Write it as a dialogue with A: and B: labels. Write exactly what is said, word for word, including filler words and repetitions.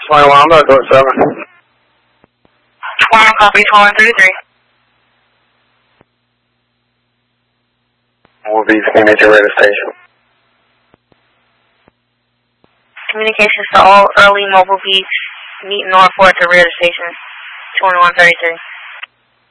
A: twenty-one, I'm about to go seven.
B: twenty-one, copy, twenty-one thirty-three.
A: Will be communication radio station.
B: Communications to all early mobile beats, meet Norfolk at the radio station, twenty-one thirty-three.